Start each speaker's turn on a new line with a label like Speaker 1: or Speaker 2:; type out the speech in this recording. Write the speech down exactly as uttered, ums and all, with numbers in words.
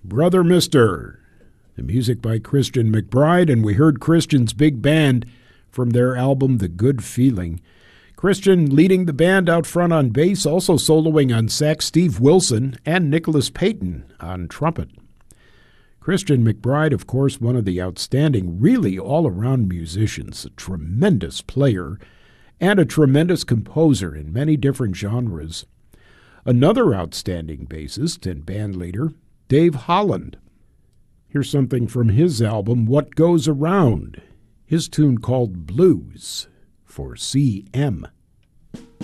Speaker 1: Brother Mister, the music by Christian McBride, and we heard Christian's big band from their album The Good Feeling. Christian leading the band out front on bass, also soloing on sax, Steve Wilson, and Nicholas Payton on trumpet. Christian McBride, of course, one of the outstanding, really all-around musicians, a tremendous player, and a tremendous composer in many different genres. Another outstanding bassist and bandleader, Dave Holland. Here's something from his album, What Goes Around, his tune called Blues for C M.